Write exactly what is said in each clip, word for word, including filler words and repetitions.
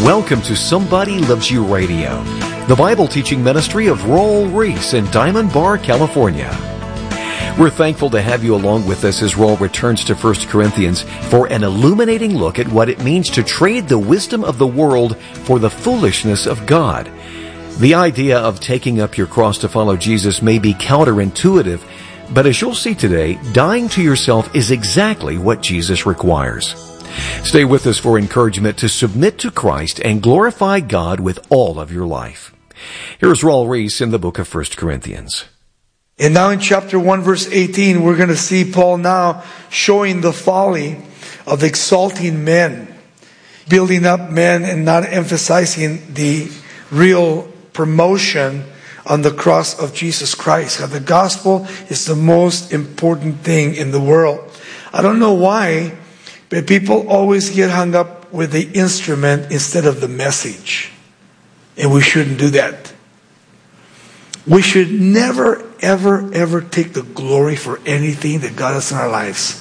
Welcome to Somebody Loves You Radio, the Bible teaching ministry of Raul Ries in Diamond Bar, California. We're thankful to have you along with us as Raul returns to First Corinthians for an illuminating look at what it means to trade the wisdom of the world for the foolishness of God. The idea of taking up your cross to follow Jesus may be counterintuitive, but as you'll see today, dying to yourself is exactly what Jesus requires. Stay with us for encouragement to submit to Christ and glorify God with all of your life. Here's Raul Ries in the book of First Corinthians. And now in chapter one, verse eighteen, we're going to see Paul now showing the folly of exalting men, building up men and not emphasizing the real promotion on the cross of Jesus Christ. The gospel is the most important thing in the world. I don't know why, but people always get hung up with the instrument instead of the message. And we shouldn't do that. We should never, ever, ever take the glory for anything that God has in our lives.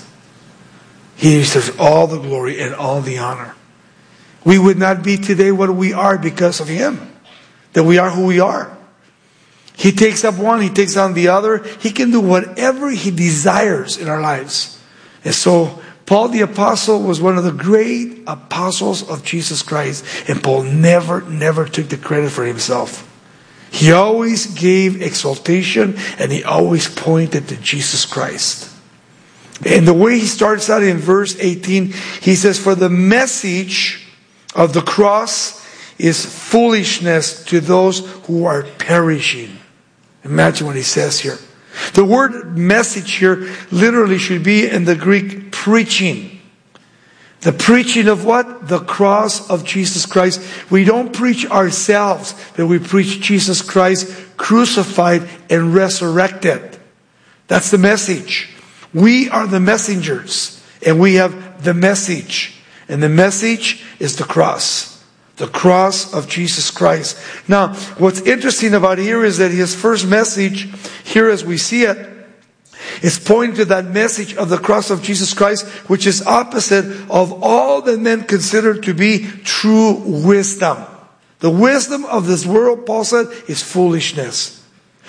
He deserves all the glory and all the honor. We would not be today what we are because of Him. That we are who we are. He takes up one, He takes on the other. He can do whatever He desires in our lives. And so, Paul the Apostle was one of the great apostles of Jesus Christ. And Paul never, never took the credit for himself. He always gave exaltation and he always pointed to Jesus Christ. And the way he starts out in verse eighteen, he says, "For the message of the cross is foolishness to those who are perishing." Imagine what he says here. The word message here literally should be in the Greek preaching. The preaching of what? The cross of Jesus Christ. We don't preach ourselves, but we preach Jesus Christ crucified and resurrected. That's the message. We are the messengers, and we have the message. And the message is the cross. The cross of Jesus Christ. Now, what's interesting about here is that his first message, here as we see it, is pointing to that message of the cross of Jesus Christ, which is opposite of all that men consider to be true wisdom. The wisdom of this world, Paul said, is foolishness.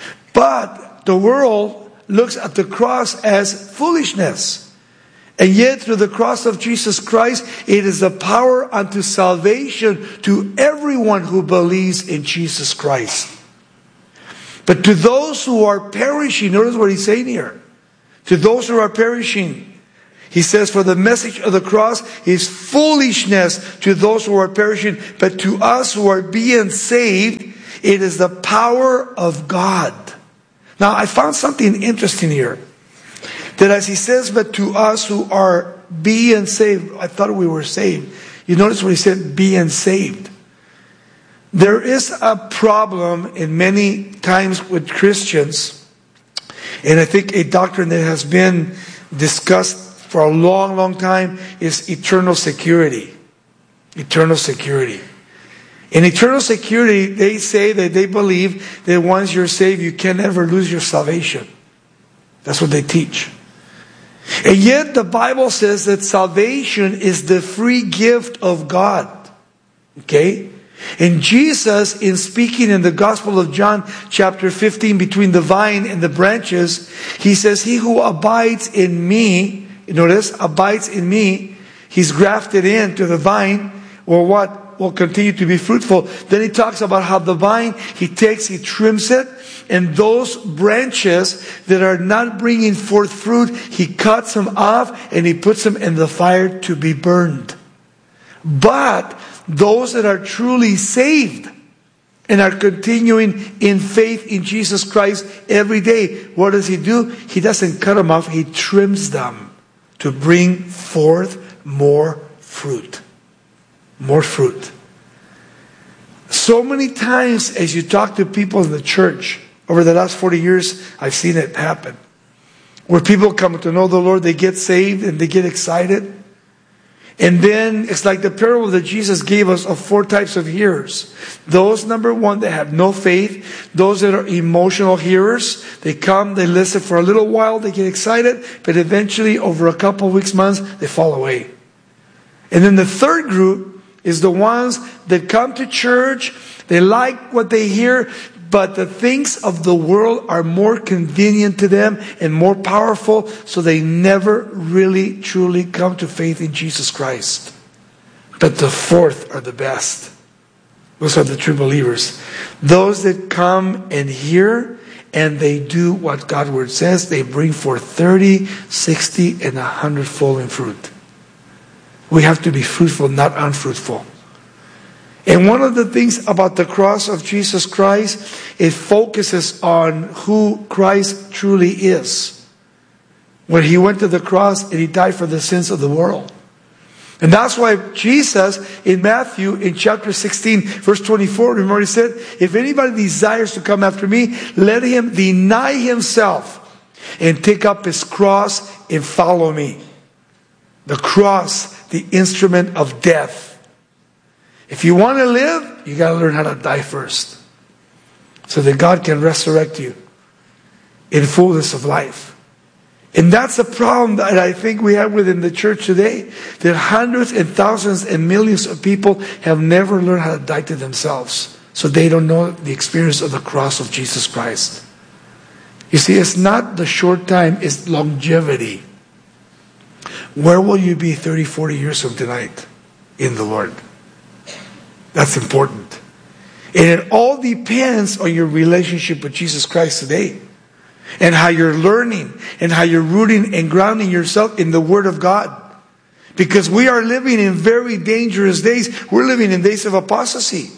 But the world looks at the cross as foolishness. And yet, through the cross of Jesus Christ, it is the power unto salvation to everyone who believes in Jesus Christ. But to those who are perishing, notice what he's saying here. To those who are perishing, he says, "For the message of the cross is foolishness to those who are perishing, but to us who are being saved, it is the power of God." Now, I found something interesting here. That as he says, "But to us who are being saved," I thought we were saved. You notice when he said being saved. There is a problem in many times with Christians, and I think a doctrine that has been discussed for a long, long time is eternal security. Eternal security. In eternal security, they say that they believe that once you're saved, you can never lose your salvation. That's what they teach. And yet the Bible says that salvation is the free gift of God. Okay? And Jesus, in speaking in the Gospel of John chapter fifteen, between the vine and the branches, he says, "He who abides in me," you notice, abides in me, he's grafted into the vine, or what? Will continue to be fruitful. Then he talks about how the vine, he takes, he trims it, and those branches that are not bringing forth fruit, he cuts them off and he puts them in the fire to be burned. But those that are truly saved and are continuing in faith in Jesus Christ every day, what does he do? He doesn't cut them off, he trims them to bring forth more fruit. More fruit. So many times as you talk to people in the church, over the last forty years, I've seen it happen. Where people come to know the Lord, they get saved and they get excited. And then it's like the parable that Jesus gave us of four types of hearers. Those, number one, that have no faith. Those that are emotional hearers. They come, they listen for a little while, they get excited, but eventually over a couple of weeks, months, they fall away. And then the third group is the ones that come to church, they like what they hear, but the things of the world are more convenient to them and more powerful, so they never really truly come to faith in Jesus Christ. But the fourth are the best. Those are the true believers. Those that come and hear and they do what God's word says, they bring forth thirty, sixty, and a hundredfold in fruit. We have to be fruitful, not unfruitful. And one of the things about the cross of Jesus Christ, it focuses on who Christ truly is. When he went to the cross and he died for the sins of the world. And that's why Jesus in Matthew in chapter sixteen verse twenty-four, remember he said, if anybody desires to come after me, let him deny himself and take up his cross and follow me. The cross, the instrument of death. If you want to live, you got to learn how to die first, so that God can resurrect you in fullness of life. And that's the problem that I think we have within the church today. That hundreds and thousands and millions of people have never learned how to die to themselves. So they don't know the experience of the cross of Jesus Christ. You see, it's not the short time, it's longevity. Where will you be thirty, forty years from tonight? In the Lord. That's important. And it all depends on your relationship with Jesus Christ today. And how you're learning, and how you're rooting and grounding yourself in the Word of God. Because we are living in very dangerous days. We're living in days of apostasy.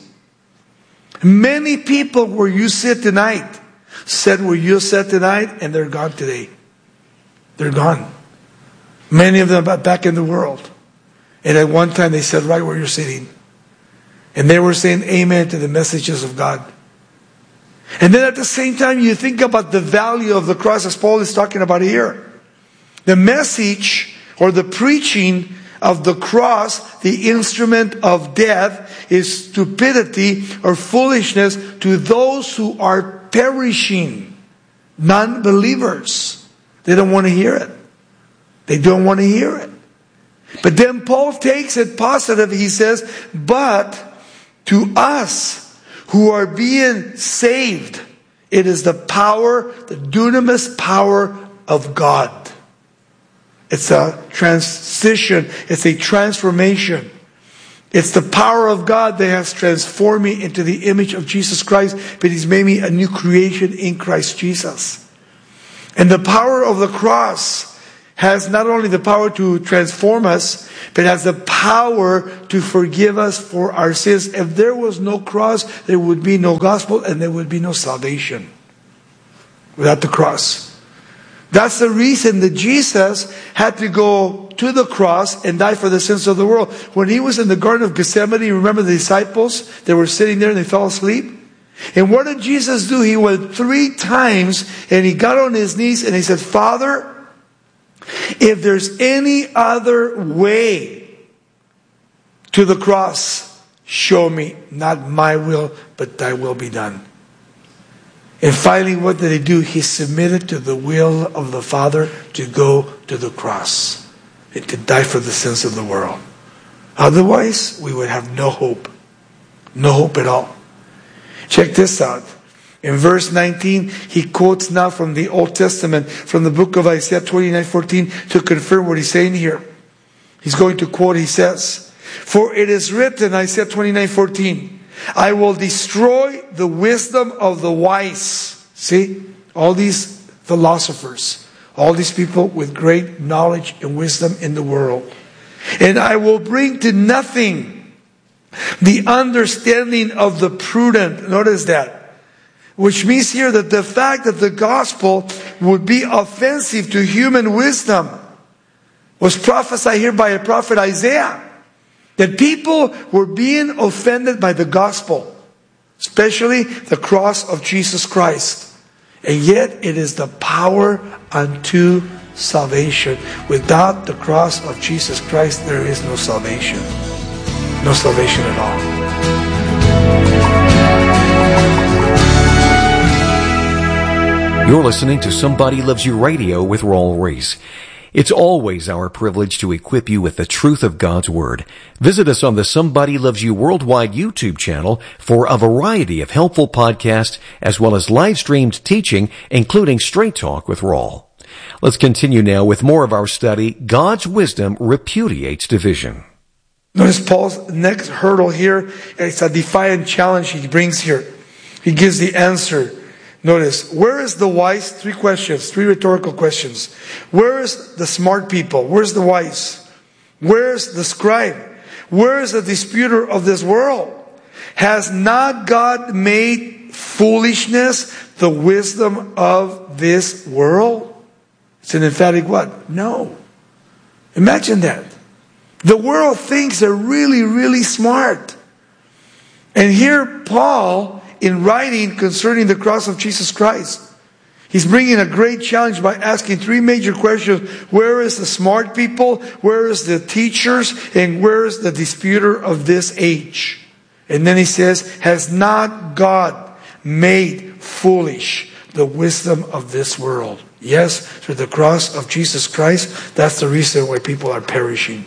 Many people where you sit tonight said where you sit tonight, and they're gone today. They're gone. Many of them are back in the world. And at one time they said right where you're sitting. And they were saying amen to the messages of God. And then at the same time, you think about the value of the cross, as Paul is talking about here. The message or the preaching of the cross, the instrument of death, is stupidity or foolishness to those who are perishing, non-believers. They don't want to hear it. They don't want to hear it. But then Paul takes it positive. He says, but to us who are being saved, it is the power, the dunamis power of God. It's a transition. It's a transformation. It's the power of God that has transformed me into the image of Jesus Christ, but He's made me a new creation in Christ Jesus. And the power of the cross has not only the power to transform us, but has the power to forgive us for our sins. If there was no cross, there would be no gospel and there would be no salvation without the cross. That's the reason that Jesus had to go to the cross and die for the sins of the world. When He was in the Garden of Gethsemane, remember the disciples? They were sitting there and they fell asleep. And what did Jesus do? He went three times and He got on His knees and He said, Father, if there's any other way to the cross, show me. Not my will, but thy will be done. And finally, what did He do? He submitted to the will of the Father to go to the cross and to die for the sins of the world. Otherwise, we would have no hope. No hope at all. Check this out. In verse nineteen, he quotes now from the Old Testament, from the book of Isaiah twenty-nine fourteen, to confirm what he's saying here. He's going to quote, he says, for it is written, Isaiah twenty-nine fourteen, I will destroy the wisdom of the wise. See, all these philosophers, all these people with great knowledge and wisdom in the world. And I will bring to nothing the understanding of the prudent. Notice that. Which means here that the fact that the gospel would be offensive to human wisdom was prophesied here by a prophet Isaiah. That people were being offended by the gospel, especially the cross of Jesus Christ. And yet it is the power unto salvation. Without the cross of Jesus Christ, there is no salvation. No salvation at all. You're listening to Somebody Loves You Radio with Raul Ries. It's always our privilege to equip you with the truth of God's Word. Visit us on the Somebody Loves You Worldwide YouTube channel for a variety of helpful podcasts as well as live-streamed teaching, including Straight Talk with Raul. Let's continue now with more of our study, God's Wisdom Repudiates Division. Notice Paul's next hurdle here. It's a defiant challenge he brings here. He gives the answer. Notice, where is the wise? Three questions, three rhetorical questions. Where is the smart people? Where's the wise? Where's the scribe? Where is the disputer of this world? Has not God made foolishness the wisdom of this world? It's an emphatic what? No. Imagine that. The world thinks they're really, really smart. And here Paul, in writing concerning the cross of Jesus Christ, he's bringing a great challenge by asking three major questions. Where is the smart people? Where is the teachers? And where is the disputer of this age? And then he says, has not God made foolish the wisdom of this world? Yes, through the cross of Jesus Christ, that's the reason why people are perishing.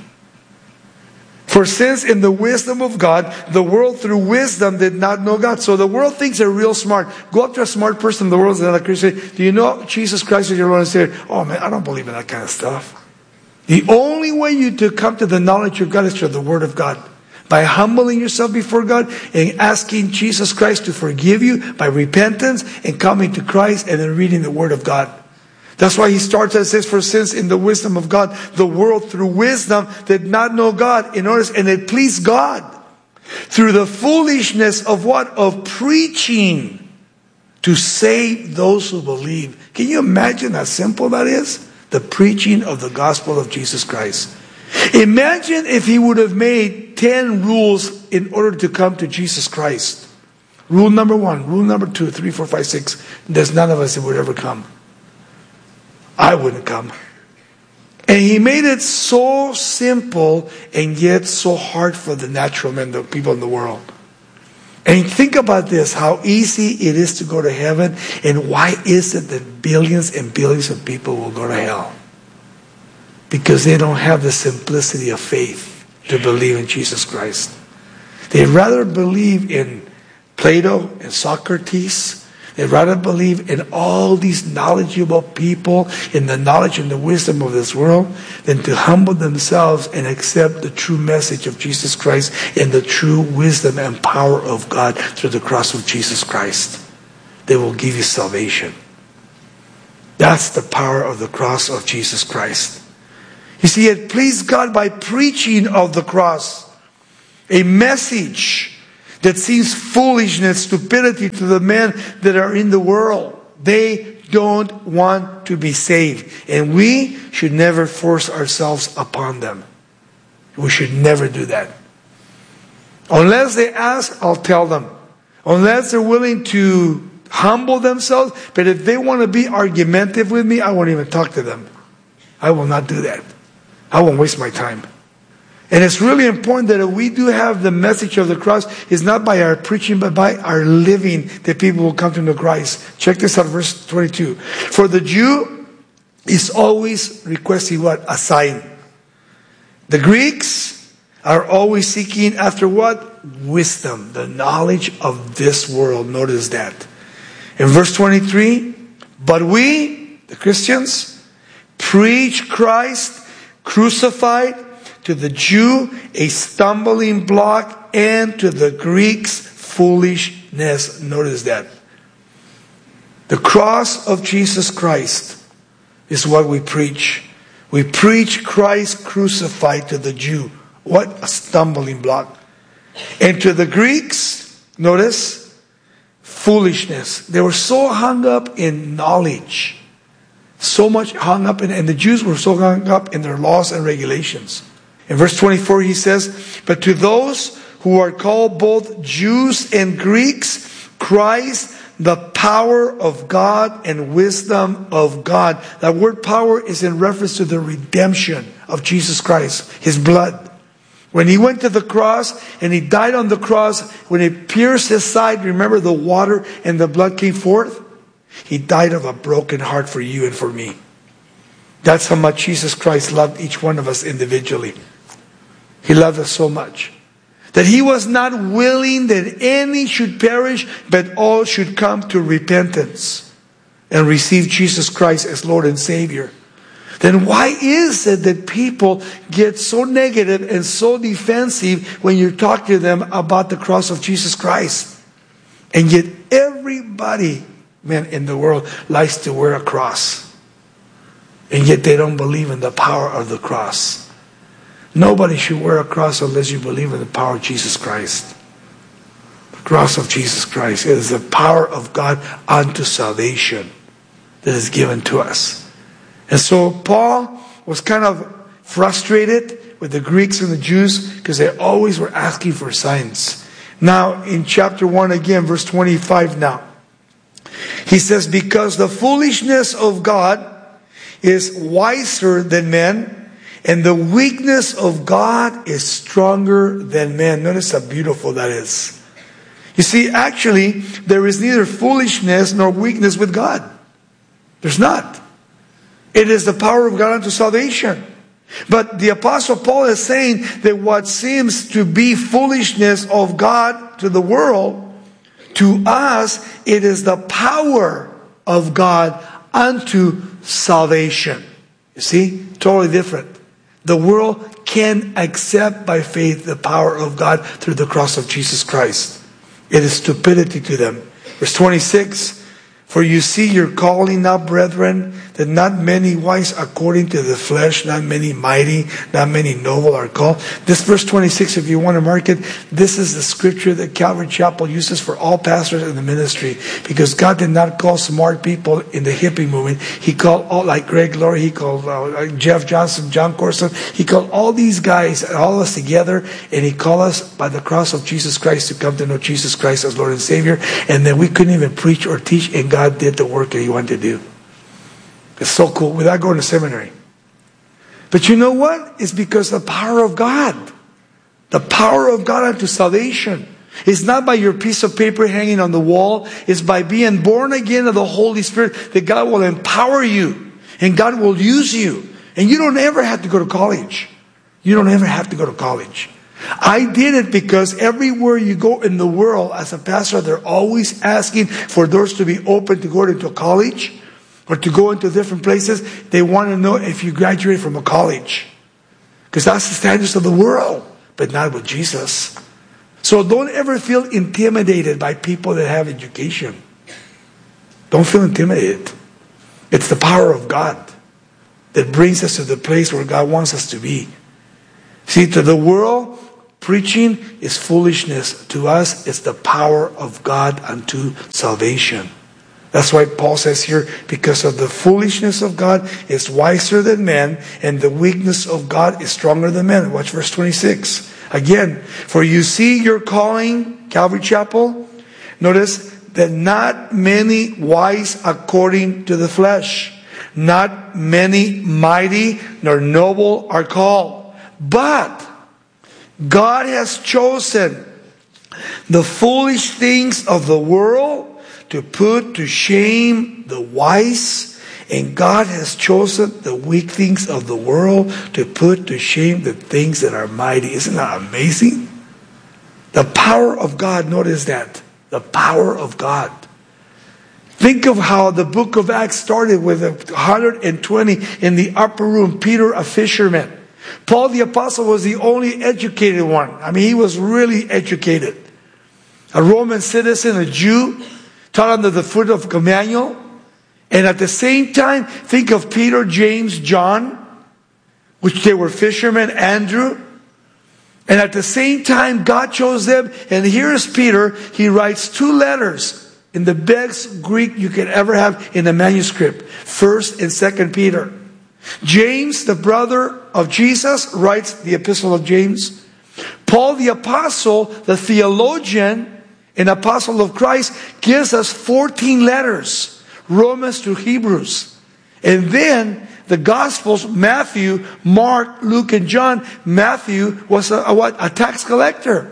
For since in the wisdom of God, the world through wisdom did not know God. So the world thinks they're real smart. Go up to a smart person in the world and not a Christian. Do you know Jesus Christ is your Lord and Savior? Oh man, I don't believe in that kind of stuff. The only way you to come to the knowledge of God is through the Word of God. By humbling yourself before God and asking Jesus Christ to forgive you by repentance and coming to Christ and then reading the Word of God. That's why he starts and says, for since in the wisdom of God, the world through wisdom did not know God. In order, and it pleased God through the foolishness of what? Of preaching to save those who believe. Can you imagine how simple that is? The preaching of the gospel of Jesus Christ. Imagine if he would have made ten rules in order to come to Jesus Christ. Rule number one, rule number two, three, four, five, six. There's none of us that would ever come. I wouldn't come. And he made it so simple and yet so hard for the natural men, the people in the world. And think about this, how easy it is to go to heaven, and why is it that billions and billions of people will go to hell? Because they don't have the simplicity of faith to believe in Jesus Christ. They'd rather believe in Plato and Socrates. They'd rather believe in all these knowledgeable people, in the knowledge and the wisdom of this world, than to humble themselves and accept the true message of Jesus Christ and the true wisdom and power of God through the cross of Jesus Christ. They will give you salvation. That's the power of the cross of Jesus Christ. You see, it pleased God by preaching of the cross, a message that seems foolishness, stupidity to the men that are in the world. They don't want to be saved. And we should never force ourselves upon them. We should never do that. Unless they ask, I'll tell them. Unless they're willing to humble themselves. But if they want to be argumentative with me, I won't even talk to them. I will not do that. I won't waste my time. And it's really important that if we do have the message of the cross, it's not by our preaching, but by our living that people will come to know Christ. Check this out, verse twenty-two. For the Jew is always requesting what? A sign. The Greeks are always seeking after what? Wisdom, the knowledge of this world. Notice that. In verse twenty-three, but we, the Christians, preach Christ crucified, to the Jew a stumbling block, and to the Greeks foolishness. Notice that. The cross of Jesus Christ is what we preach. We preach Christ crucified to the Jew. What a stumbling block. And to the Greeks, notice, foolishness. They were so hung up in knowledge. So much hung up in, and the Jews were so hung up in their laws and regulations. In verse twenty-four he says, but to those who are called both Jews and Greeks, Christ, the power of God and wisdom of God. That word power is in reference to the redemption of Jesus Christ, His blood. When He went to the cross and He died on the cross, when He pierced His side, remember the water and the blood came forth? He died of a broken heart for you and for me. That's how much Jesus Christ loved each one of us individually. He loved us so much that He was not willing that any should perish, but all should come to repentance and receive Jesus Christ as Lord and Savior. Then why is it that people get so negative and so defensive when you talk to them about the cross of Jesus Christ? And yet everybody, man, in the world likes to wear a cross. And yet they don't believe in the power of the cross. Nobody should wear a cross unless you believe in the power of Jesus Christ. The cross of Jesus Christ. It is the power of God unto salvation that is given to us. And so Paul was kind of frustrated with the Greeks and the Jews because they always were asking for signs. Now in chapter one again, verse twenty-five now. He says, because the foolishness of God is wiser than men, and the weakness of God is stronger than men. Notice how beautiful that is. You see, actually, there is neither foolishness nor weakness with God. There's not. It is the power of God unto salvation. But the Apostle Paul is saying that what seems to be foolishness of God to the world, to us, it is the power of God unto salvation. You see? Totally different. The world can accept by faith the power of God through the cross of Jesus Christ. It is stupidity to them. Verse twenty-six, for you see your calling now, brethren, that not many wise according to the flesh, not many mighty, not many noble are called. This verse twenty-six, if you want to mark it, this is the scripture that Calvary Chapel uses for all pastors in the ministry. Because God did not call smart people in the hippie movement. He called all, like Greg Laurie, He called uh, Jeff Johnson, John Corson. He called all these guys, all of us together, and He called us by the cross of Jesus Christ to come to know Jesus Christ as Lord and Savior. And then we couldn't even preach or teach, and God did the work that He wanted to do. It's so cool without going to seminary. But you know what? It's because the power of God. The power of God unto salvation. It's not by your piece of paper hanging on the wall. It's by being born again of the Holy Spirit that God will empower you. And God will use you. And you don't ever have to go to college. You don't ever have to go to college. I did it because everywhere you go in the world as a pastor, they're always asking for doors to be open to go into college or to go into different places. They want to know if you graduate from a college. Because that's the standards of the world, but not with Jesus. So don't ever feel intimidated by people that have education. Don't feel intimidated. It's the power of God that brings us to the place where God wants us to be. See, to the world, preaching is foolishness. To us, it's the power of God unto salvation. That's why Paul says here, because of the foolishness of God is wiser than men, and the weakness of God is stronger than men. Watch verse twenty-six. Again, for you see your calling, Calvary Chapel. Notice that not many wise according to the flesh, not many mighty nor noble are called. But God has chosen the foolish things of the world to put to shame the wise, and God has chosen the weak things of the world to put to shame the things that are mighty. Isn't that amazing? The power of God, notice that. The power of God. Think of how the book of Acts started with one hundred twenty in the upper room. Peter, a fisherman. Paul the apostle was the only educated one. I mean, he was really educated. A Roman citizen, a Jew, taught under the foot of Gamaliel. And at the same time, think of Peter, James, John, which they were fishermen, Andrew. And at the same time, God chose them. And here's Peter. He writes two letters in the best Greek you could ever have in a manuscript. First and Second Peter. James, the brother of Jesus, writes the epistle of James. Paul the apostle, the theologian, an apostle of Christ, gives us fourteen letters, Romans to Hebrews. And then the Gospels, Matthew, Mark, Luke, and John. Matthew was a, a what? A tax collector,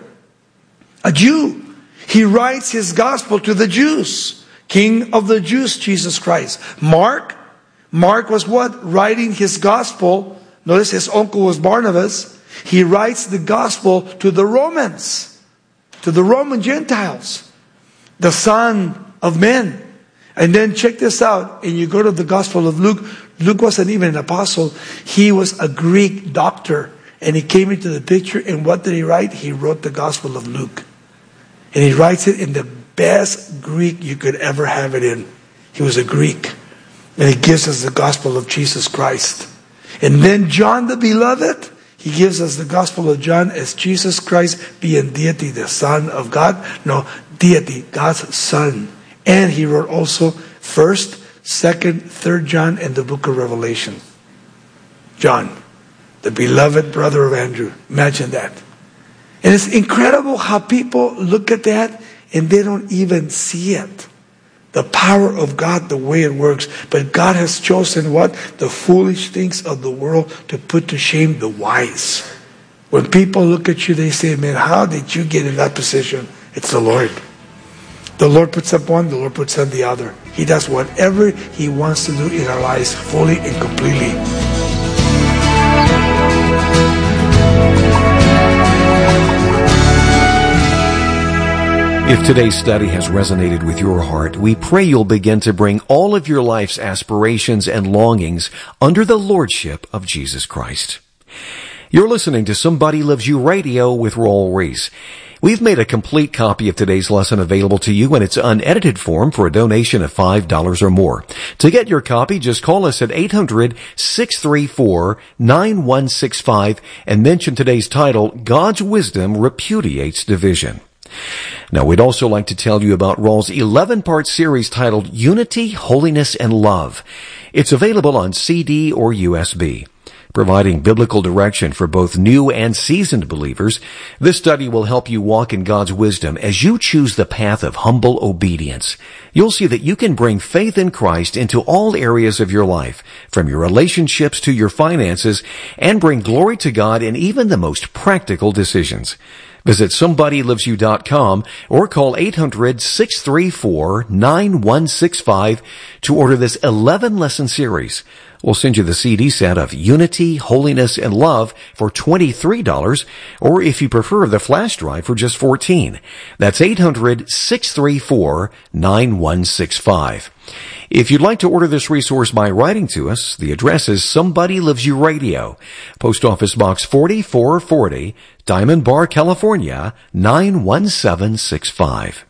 a Jew. He writes his gospel to the Jews, King of the Jews, Jesus Christ. Mark Mark was what? Writing his gospel. Notice his uncle was Barnabas. He writes the gospel to the Romans, to the Roman Gentiles, the Son of Men. And then check this out. And you go to the Gospel of Luke. Luke wasn't even an apostle. He was a Greek doctor. And he came into the picture. And what did he write? He wrote the Gospel of Luke. And he writes it in the best Greek you could ever have it in. He was a Greek. And he gives us the Gospel of Jesus Christ. And then John the Beloved, he gives us the Gospel of John as Jesus Christ being deity, the Son of God. No, deity, God's Son. And he wrote also first, second, third John, and the book of Revelation. John, the beloved brother of Andrew. Imagine that. And it's incredible how people look at that and they don't even see it. The power of God, the way it works. But God has chosen what? The foolish things of the world to put to shame the wise. When people look at you, they say, man, how did you get in that position? It's the Lord. The Lord puts up one, the Lord puts up the other. He does whatever He wants to do in our lives fully and completely. If today's study has resonated with your heart, we pray you'll begin to bring all of your life's aspirations and longings under the Lordship of Jesus Christ. You're listening to Somebody Loves You Radio with Raul Ries. We've made a complete copy of today's lesson available to you in its unedited form for a donation of five dollars or more. To get your copy, just call us at eight hundred, six three four, nine one six five and mention today's title, God's Wisdom Repudiates Division. Now, we'd also like to tell you about Raul's eleven-part series titled Unity, Holiness, and Love. It's available on C D or U S B. Providing biblical direction for both new and seasoned believers, this study will help you walk in God's wisdom as you choose the path of humble obedience. You'll see that you can bring faith in Christ into all areas of your life, from your relationships to your finances, and bring glory to God in even the most practical decisions. Visit somebody loves you dot com or call eight hundred, six three four, nine one six five to order this eleven-lesson series. We'll send you the C D set of Unity, Holiness, and Love for twenty-three dollars, or if you prefer, the flash drive for just fourteen dollars. That's eight hundred, six three four, nine one six five. If you'd like to order this resource by writing to us, the address is Somebody Loves You Radio, Post Office Box forty-four forty, Diamond Bar, California, nine one seven six five.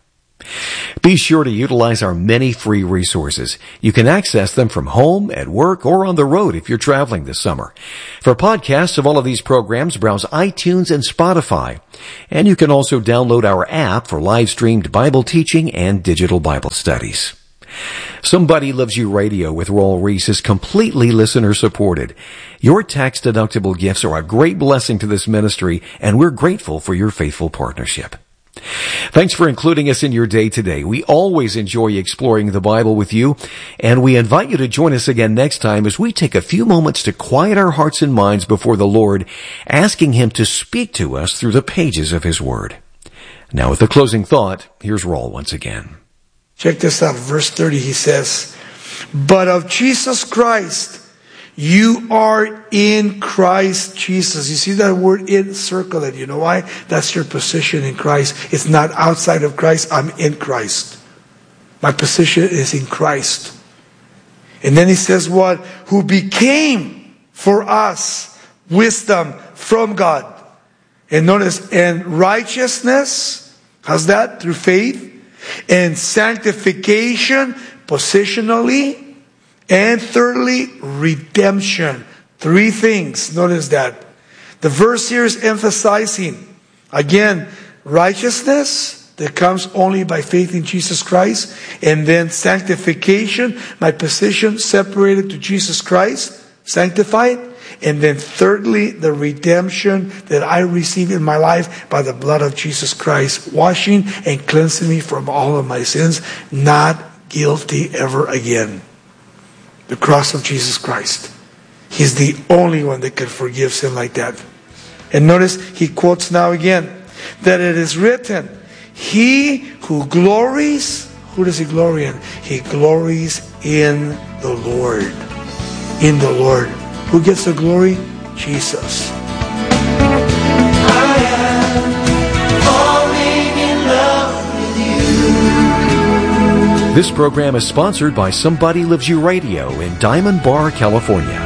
Be sure to utilize our many free resources. You can access them from home, at work, or on the road if you're traveling this summer. For podcasts of all of these programs, browse iTunes and Spotify. And you can also download our app for live-streamed Bible teaching and digital Bible studies. Somebody Loves You Radio with Raul Ries is completely listener-supported. Your tax-deductible gifts are a great blessing to this ministry, and we're grateful for your faithful partnership. Thanks for including us in your day today. We always enjoy exploring the Bible with you, and we invite you to join us again next time as we take a few moments to quiet our hearts and minds before the Lord, asking Him to speak to us through the pages of His Word. Now, with the closing thought, here's Raul once again. Check this out. Verse thirty, he says, but of Jesus Christ, you are in Christ Jesus. You see that word in? Circle it. You know why? That's your position in Christ. It's not outside of Christ. I'm in Christ. My position is in Christ. And then he says what? Who became for us wisdom from God. And notice, and righteousness, how's that? Through faith. And sanctification, positionally. And thirdly, redemption. Three things. Notice that. The verse here is emphasizing, again, righteousness that comes only by faith in Jesus Christ. And then sanctification, my position separated to Jesus Christ, sanctified. And then thirdly, the redemption that I receive in my life by the blood of Jesus Christ, washing and cleansing me from all of my sins, not guilty ever again. The cross of Jesus Christ. He's the only one that can forgive sin like that. And notice he quotes now again that it is written, he who glories, who does he glory in? He glories in the Lord. in the Lord. Who gets the glory? Jesus. I am falling in love with you. This program is sponsored by Somebody Loves You Radio in Diamond Bar, California.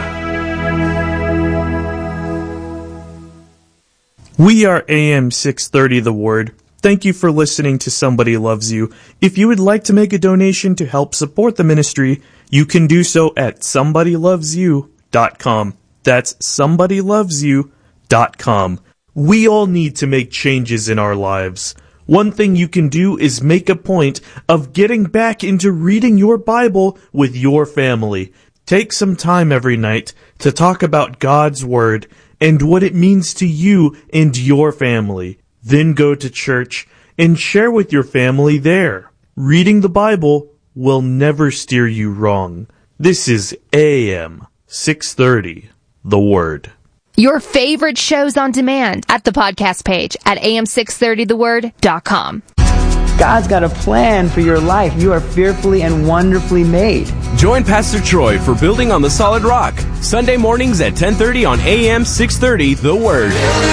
We are A M six thirty The Word. Thank you for listening to Somebody Loves You. If you would like to make a donation to help support the ministry, you can do so at somebody loves you dot com. That's somebody loves you dot com. We all need to make changes in our lives. One thing you can do is make a point of getting back into reading your Bible with your family. Take some time every night to talk about God's Word and what it means to you and your family. Then go to church and share with your family there. Reading the Bible will never steer you wrong. This is A M six thirty, The Word. Your favorite shows on demand at the podcast page at A M six thirty the word dot com. God's got a plan for your life. You are fearfully and wonderfully made. Join Pastor Troy for Building on the Solid Rock, Sunday mornings at ten thirty on A M six thirty, The Word.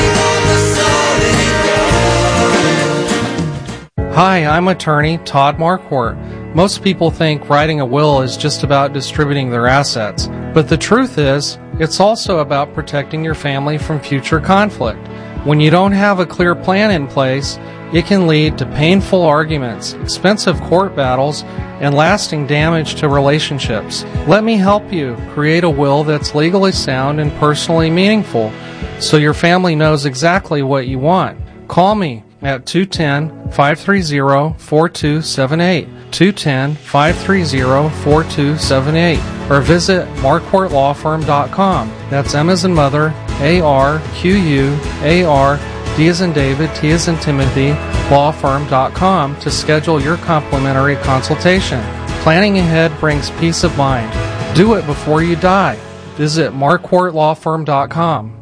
Hi, I'm attorney Todd Marquardt. Most people think writing a will is just about distributing their assets, but the truth is, it's also about protecting your family from future conflict. When you don't have a clear plan in place, it can lead to painful arguments, expensive court battles, and lasting damage to relationships. Let me help you create a will that's legally sound and personally meaningful, so your family knows exactly what you want. Call me at two one zero, five three zero, four two seven eight, two one zero, five three zero, four two seven eight, or visit marquardt law firm dot com. That's M as in mother, A R Q U A R, D as in David, T as in Timothy, law firm dot com to schedule your complimentary consultation. Planning ahead brings peace of mind. Do it before you die. Visit marquardt law firm dot com.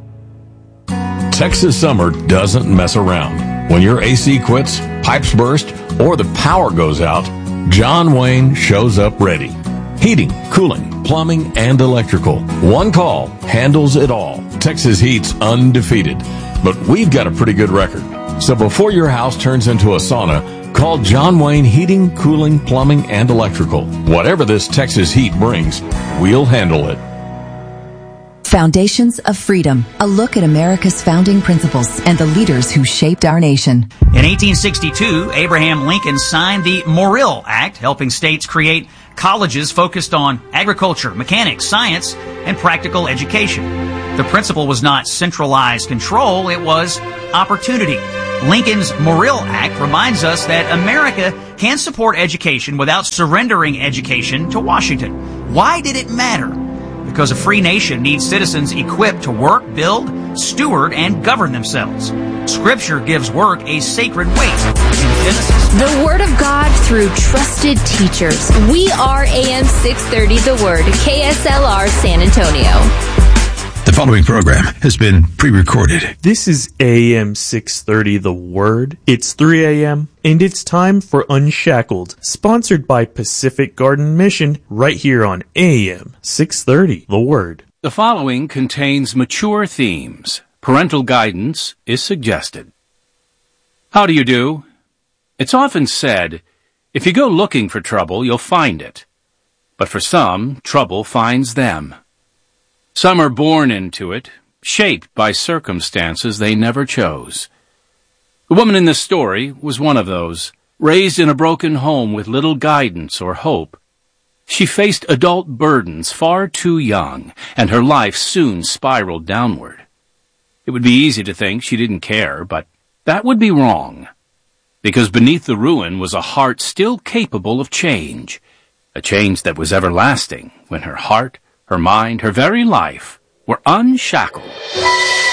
Texas summer doesn't mess around. When your A C quits, pipes burst, or the power goes out, John Wayne shows up ready. Heating, cooling, plumbing, and electrical. One call handles it all. Texas Heat's undefeated. But we've got a pretty good record. So before your house turns into a sauna, call John Wayne Heating, Cooling, Plumbing, and Electrical. Whatever this Texas heat brings, we'll handle it. Foundations of Freedom, a look at America's founding principles and the leaders who shaped our nation. In eighteen sixty-two, Abraham Lincoln signed the Morrill Act, helping states create colleges focused on agriculture, mechanics, science, and practical education. The principle was not centralized control, it was opportunity. Lincoln's Morrill Act reminds us that America can support education without surrendering education to Washington. Why did it matter? Because a free nation needs citizens equipped to work, build, steward, and govern themselves. Scripture gives work a sacred weight. In Genesis, The Word of God through trusted teachers. We are A M six thirty The Word, K S L R San Antonio. The following program has been pre-recorded. This is A M six thirty The Word. It's three a.m. and it's time for Unshackled, sponsored by Pacific Garden Mission, right here on A M six thirty The Word. The following contains mature themes. Parental guidance is suggested. How do you do? It's often said, if you go looking for trouble, you'll find it. But for some, trouble finds them. Some are born into it, shaped by circumstances they never chose. The woman in this story was one of those, raised in a broken home with little guidance or hope. She faced adult burdens far too young, and her life soon spiraled downward. It would be easy to think she didn't care, but that would be wrong. Because beneath the ruin was a heart still capable of change, a change that was everlasting when her heart, her mind, her very life were unshackled.